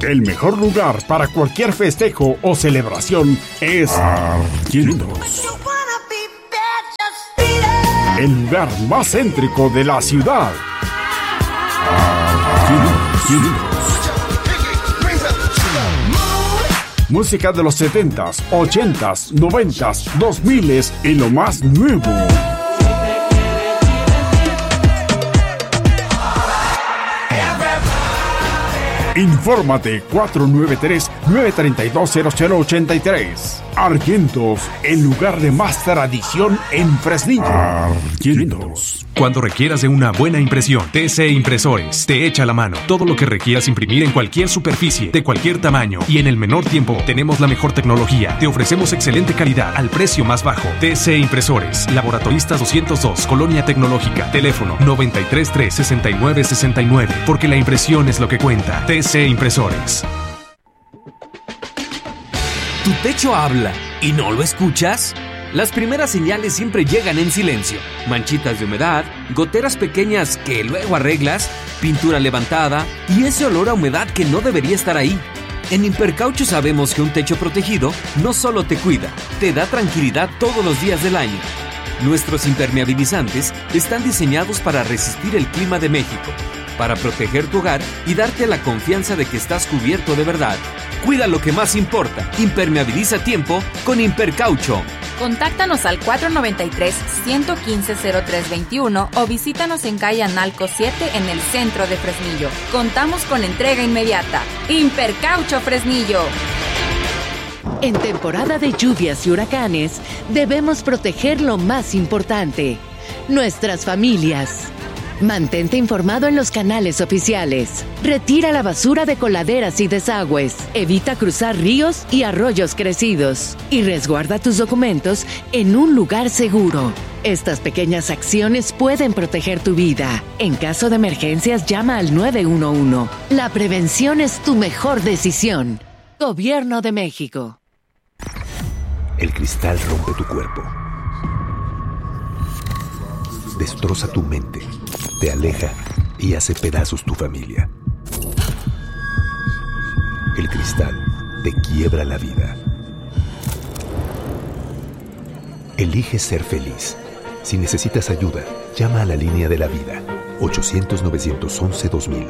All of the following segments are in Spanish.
El mejor lugar para cualquier festejo o celebración es Argentinos. El lugar más céntrico de la ciudad. Argentinos. Música de los 70s, 80s, 90s, 2000s y lo más nuevo. Infórmate 493-932-0083. Argentos, el lugar de más tradición en Fresnillo. Argentos. Cuando requieras de una buena impresión, TC Impresores te echa la mano. Todo lo que requieras imprimir en cualquier superficie, de cualquier tamaño y en el menor tiempo. Tenemos la mejor tecnología. Te ofrecemos excelente calidad al precio más bajo. TC Impresores, Laboratoristas 202, Colonia Tecnológica. Teléfono 933-6969. Porque la impresión es lo que cuenta. TC Impresores. ¿Tu techo habla y no lo escuchas? Las primeras señales siempre llegan en silencio. Manchitas de humedad, goteras pequeñas que luego arreglas, pintura levantada y ese olor a humedad que no debería estar ahí. En Impercaucho sabemos que un techo protegido no solo te cuida, te da tranquilidad todos los días del año. Nuestros impermeabilizantes están diseñados para resistir el clima de México, para proteger tu hogar y darte la confianza de que estás cubierto de verdad. Cuida lo que más importa. Impermeabiliza a tiempo con Impercaucho. Contáctanos al 493-115-0321 o visítanos en calle Analco 7 en el centro de Fresnillo. Contamos con entrega inmediata. Impercaucho Fresnillo. En temporada de lluvias y huracanes, debemos proteger lo más importante: nuestras familias. Mantente informado en los canales oficiales. Retira la basura de coladeras y desagües. Evita cruzar ríos y arroyos crecidos. Y resguarda tus documentos en un lugar seguro. Estas pequeñas acciones pueden proteger tu vida. En caso de emergencias, llama al 911. La prevención es tu mejor decisión. Gobierno de México. El cristal rompe tu cuerpo. Destroza tu mente, te aleja y hace pedazos tu familia. El cristal te quiebra la vida. Elige ser feliz. Si necesitas ayuda, llama a la línea de la vida, 800-911-2000.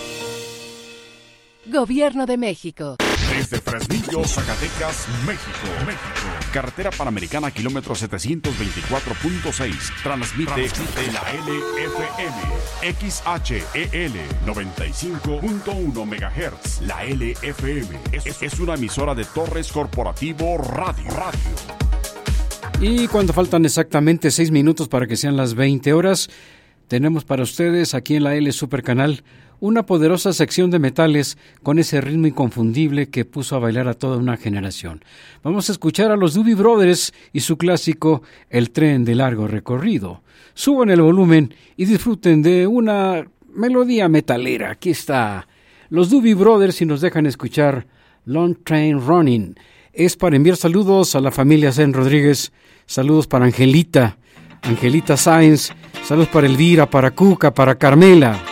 Gobierno de México. Desde Fresnillo, Zacatecas, México. Carretera Panamericana, kilómetro 724.6. Transmite la LFM. XHEL 95.1 MHz. La LFM es una emisora de Torres Corporativo Radio. Y cuando faltan exactamente 6 minutos para que sean las 20 horas, tenemos para ustedes aquí en la L Super Canal una poderosa sección de metales con ese ritmo inconfundible que puso a bailar a toda una generación. Vamos a escuchar a los Doobie Brothers y su clásico El tren de largo recorrido. Suban el volumen y disfruten de una melodía metalera. Aquí está los Doobie Brothers y nos dejan escuchar Long Train Running. Es para enviar saludos a la familia Zen Rodríguez, saludos para Angelita Sáenz, saludos para Elvira, para Cuca, para Carmela.